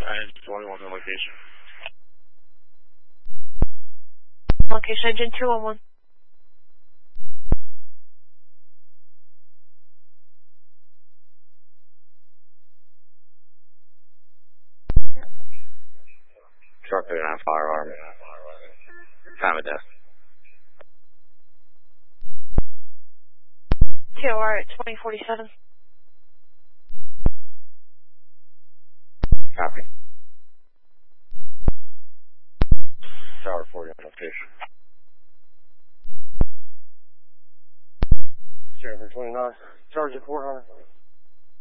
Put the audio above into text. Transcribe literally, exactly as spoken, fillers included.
And twenty-one on location. Location engine two one one. Truck thirty-nine firearm. Time of death. T O R at twenty forty-seven. Copy. Tower forty on location. Sheriff twenty-nine, Sergeant four hundred.